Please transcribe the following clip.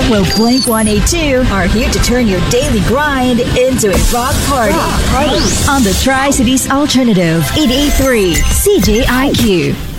Well, Blink 182 are here to turn your daily grind into a rock party. On the Tri-Cities Alternative, 883 CJIQ.